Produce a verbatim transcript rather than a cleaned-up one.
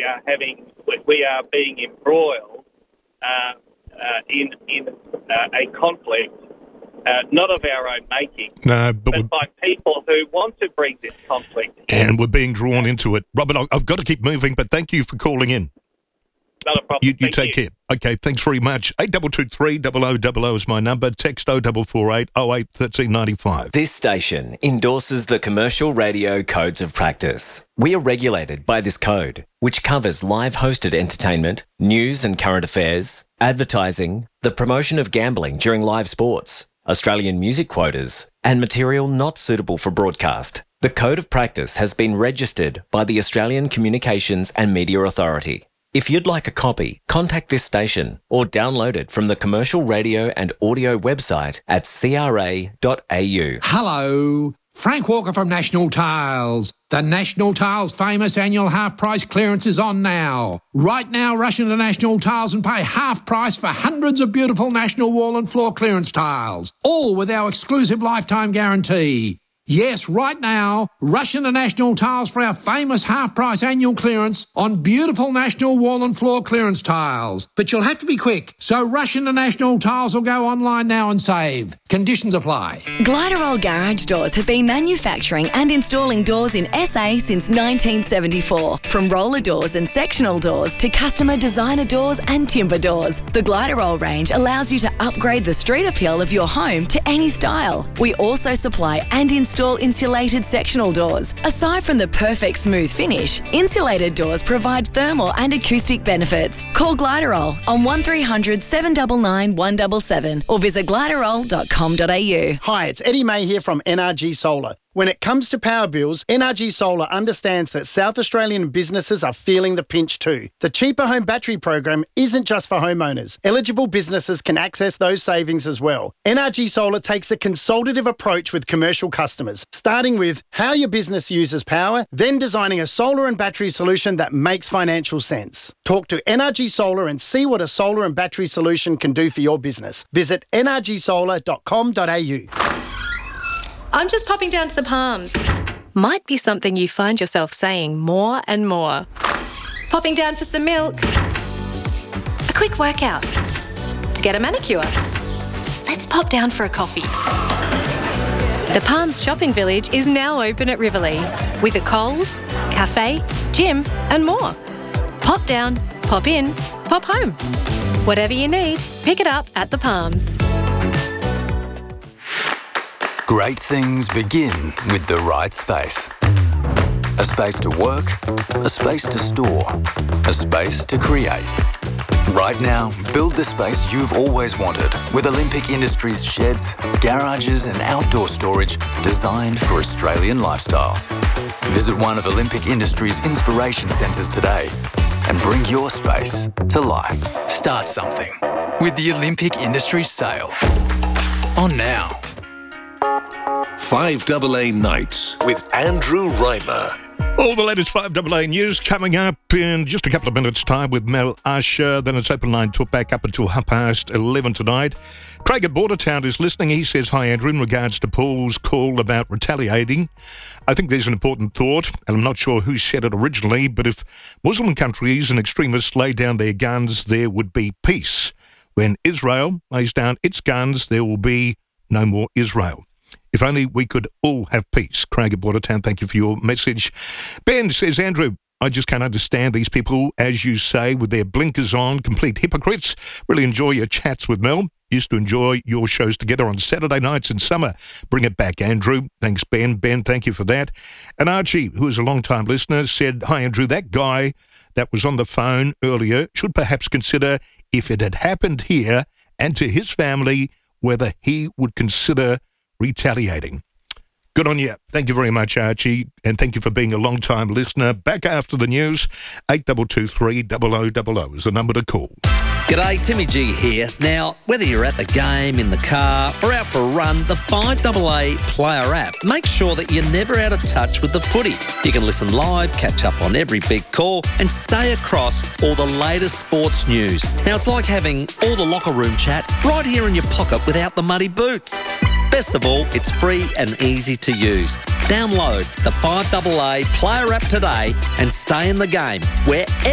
are having, we are being embroiled uh, uh, in in uh, a conflict, uh, not of our own making, no, but, but by people who want to bring this conflict. And we're being drawn into it. Robert, I've got to keep moving, but thank you for calling in. Not a problem. You, you Thank take you. care. Okay, thanks very much. eight two two three, double oh double oh is my number. Text oh four four eight, oh eight, one three nine five. This station endorses the Commercial Radio Codes of Practice. We are regulated by this code, which covers live hosted entertainment, news and current affairs, advertising, the promotion of gambling during live sports, Australian music quotas, and material not suitable for broadcast. The Code of Practice has been registered by the Australian Communications and Media Authority. If you'd like a copy, contact this station or download it from the Commercial Radio and Audio website at c r a dot a u. Hello, Frank Walker from National Tiles. The National Tiles famous annual half-price clearance is on now. Right now, rush into National Tiles and pay half price for hundreds of beautiful National Wall and Floor clearance tiles, all with our exclusive lifetime guarantee. Yes, right now, rush into National Tiles for our famous half-price annual clearance on beautiful National Wall and Floor clearance tiles. But you'll have to be quick, so rush into National Tiles or go online now and save. Conditions apply. Gliderol Garage Doors have been manufacturing and installing doors in S A since nineteen seventy-four. From roller doors and sectional doors to customer designer doors and timber doors, the Gliderol range allows you to upgrade the street appeal of your home to any style. We also supply and install Install insulated sectional doors. Aside from the perfect smooth finish, insulated doors provide thermal and acoustic benefits. Call Gliderol on one three hundred, seven nine nine, one seven seven or visit gliderol dot com dot a u. Hi, it's Eddie May here from N R G Solar. When it comes to power bills, N R G Solar understands that South Australian businesses are feeling the pinch too. The Cheaper Home Battery program isn't just for homeowners. Eligible businesses can access those savings as well. N R G Solar takes a consultative approach with commercial customers, starting with how your business uses power, then designing a solar and battery solution that makes financial sense. Talk to N R G Solar and see what a solar and battery solution can do for your business. Visit n r g solar dot com dot a u. I'm just popping down to the Palms. Might be something you find yourself saying more and more. Popping down for some milk. A quick workout. To get a manicure. Let's pop down for a coffee. The Palms Shopping Village is now open at Riverlea with a Coles, cafe, gym and more. Pop down, pop in, pop home. Whatever you need, pick it up at the Palms. Great things begin with the right space. A space to work, a space to store, a space to create. Right now, build the space you've always wanted with Olympic Industries sheds, garages and outdoor storage designed for Australian lifestyles. Visit one of Olympic Industries' inspiration centres today and bring your space to life. Start something with the Olympic Industries sale. On now. five A A Nights with Andrew Reimer. All the latest five A A news coming up in just a couple of minutes' time with Mel Usher. Then it's open line talk back up until half past eleven tonight. Craig at Bordertown is listening. He says, hi, Andrew, in regards to Paul's call about retaliating. I think there's an important thought, and I'm not sure who said it originally, but if Muslim countries and extremists lay down their guns, there would be peace. When Israel lays down its guns, there will be no more Israel. If only we could all have peace. Craig at Bordertown, thank you for your message. Ben says, Andrew, I just can't understand these people, as you say, with their blinkers on, complete hypocrites. Really enjoy your chats with Mel. Used to enjoy your shows together on Saturday nights in summer. Bring it back, Andrew. Thanks, Ben. Ben, thank you for that. And Archie, who is a long-time listener, said, hi, Andrew, that guy that was on the phone earlier should perhaps consider if it had happened here and to his family, whether he would consider retaliating. Good on you. Thank you very much, Archie, and thank you for being a long-time listener. Back after the news, eight two two three, double oh double oh is the number to call. G'day, Timmy G here. Now, whether you're at the game, in the car, or out for a run, the five A A Player app makes sure that you're never out of touch with the footy. You can listen live, catch up on every big call, and stay across all the latest sports news. Now, it's like having all the locker room chat right here in your pocket without the muddy boots. Best of all, it's free and easy to use. Download the five A A Player app today and stay in the game wherever